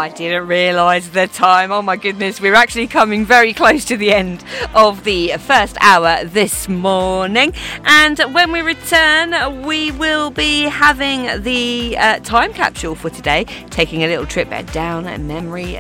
I didn't realise the time. Oh my goodness, we're actually coming very close to the end of the first hour this morning. And when we return, we will be having the time capsule for today, taking a little trip down memory